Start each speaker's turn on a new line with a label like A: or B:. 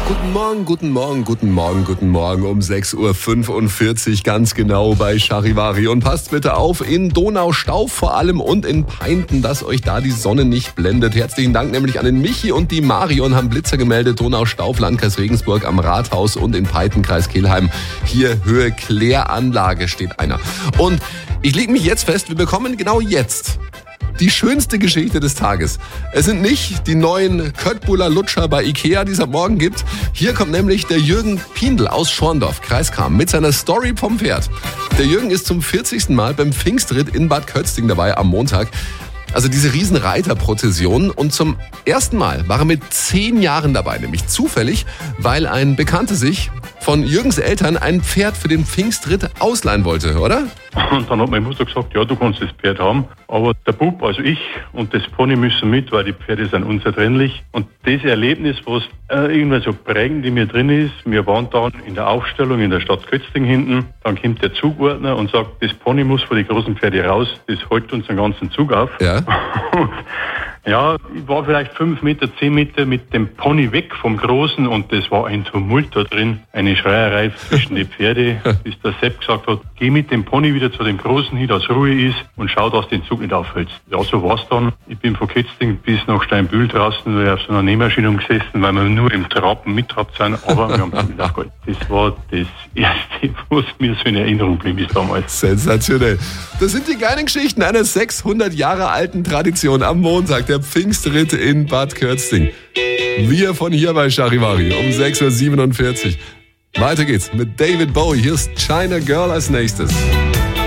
A: Guten Morgen um 6.45 Uhr ganz genau bei Charivari. Und passt bitte auf, in Donaustauf vor allem und in Peinten, dass euch da die Sonne nicht blendet. Herzlichen Dank nämlich an den Michi und die Marion, haben Blitzer gemeldet. Donaustauf, Landkreis Regensburg am Rathaus und in Peinten, Kreis Kelheim. Hier Höhe Kläranlage steht einer. Und ich lege mich jetzt fest, wir bekommen genau jetzt die schönste Geschichte des Tages. Es sind nicht die neuen Köttbuller Lutscher bei Ikea, die es ab morgen gibt. Hier kommt nämlich der Jürgen Piendl aus Schorndorf, Kreis Cham, mit seiner Story vom Pferd. Der Jürgen ist zum 40. Mal beim Pfingstritt in Bad Kötzting dabei am Montag. Also diese riesen Reiterprozession. Und zum ersten Mal war er mit 10 Jahren dabei, nämlich zufällig, weil ein Bekannter sich von Jürgens Eltern ein Pferd für den Pfingstritt ausleihen wollte, oder?
B: Und dann hat meine Mutter gesagt, ja, du kannst das Pferd haben, aber der Bub, also ich und das Pony müssen mit, weil die Pferde sind unzertrennlich. Und das Erlebnis, was irgendwann so prägend in mir drin ist, wir waren dann in der Aufstellung in der Stadt Kötzting hinten, dann kommt der Zugordner und sagt, das Pony muss vor die großen Pferde raus, das hält uns den ganzen Zug auf.
A: Ja.
B: Ja, ich war vielleicht 5 Meter, 10 Meter mit dem Pony weg vom Großen und das war ein Tumult da drin, eine Schreierei zwischen die Pferde, bis der Sepp gesagt hat, geh mit dem Pony wieder zu dem Großen hin, dass Ruhe ist und schau, dass den Zug nicht aufhältst. Ja, so war's dann. Ich bin von Kötzting bis nach Steinbühl draußen, weil ich auf so einer Nähmaschine gesessen, weil wir nur im Trappen mittrabt sind, aber wir haben es nicht aufgehalten. Das war das Erste, was mir so in Erinnerung blieb ist damals.
A: Sensationell. Das sind die kleinen Geschichten einer 600 Jahre alten Tradition am Montag, der Pfingstritt in Bad Kötzting. Wir von hier bei Charivari um 6.47 Uhr. Weiter geht's mit David Bowie. Hier ist China Girl als nächstes.